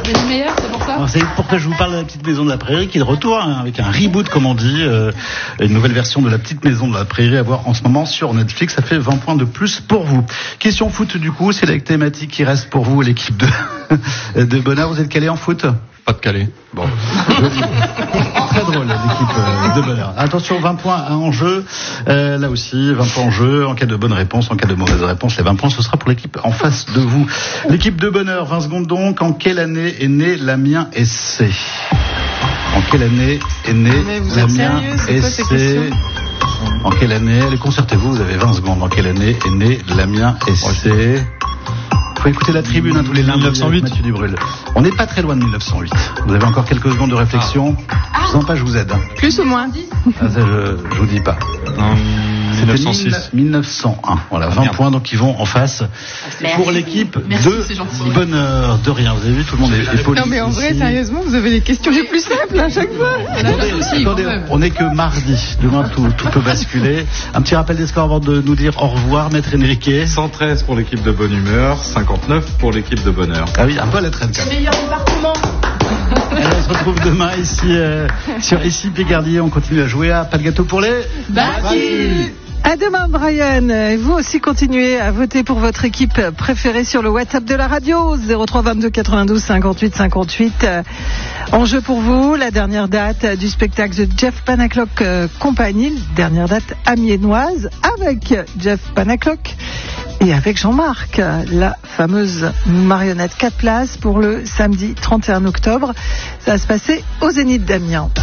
le meilleur, c'est pour ça. Alors, c'est pourquoi je vous parle de la petite maison de la prairie qui est de retour avec un reboot, comme on dit, une nouvelle version de la petite maison de la prairie à voir en ce moment sur Netflix. Ça fait 20 points de plus pour vous. Question foot du coup, c'est la thématique qui reste pour vous, l'équipe de Bonheur. Vous êtes calé en foot? Pas de calé. Bon. Très drôle, l'équipe de Bonheur. Attention, 20 points en jeu. Là aussi, 20 points en jeu. En cas de bonne réponse, en cas de mauvaise réponse, les 20 points, ce sera pour l'équipe en face de vous. L'équipe de Bonheur, 20 secondes donc. En quelle année est né Lamien Essé? En quelle année est né Lamien Essé? En quelle année? Allez, concertez-vous, vous avez 20 secondes. En quelle année est né Lamien Essé? Faut écouter la tribune tous les lundis. 1908. Mathieu Dubrul. On n'est pas très loin de 1908. Vous avez encore quelques secondes de réflexion. Je sens pas, je vous aide. Plus ou moins. Ça, je vous dis pas. 1906. 1901. Voilà, 20 points donc qui vont en face pour l'équipe de Bonheur. De rien. Vous avez vu, tout le monde est poli. Non mais en vrai, sérieusement, vous avez les questions les plus simples à chaque fois. Attendez, on n'est que mardi. Demain, tout peut basculer. Un petit rappel des scores avant de nous dire au revoir, Maître Enrique. 113 pour l'équipe de Bonne Humeur, 59 pour l'équipe de Bonheur. Ah oui, un peu à la traîne quand même. Meilleur département. Allez, on se retrouve demain ici sur Ici Picardie. On continue à jouer à Pas de gâteau pour les Battus. À demain, Brian. Et vous aussi continuez à voter pour votre équipe préférée sur le WhatsApp de la radio 03 22 92 58 58. En jeu pour vous, la dernière date du spectacle de Jeff Panaclock Compagnie, dernière date amiénoise avec Jeff Panaclock et avec Jean-Marc, la fameuse marionnette. 4 places pour le samedi 31 octobre. Ça va se passer au Zénith d'Amiens.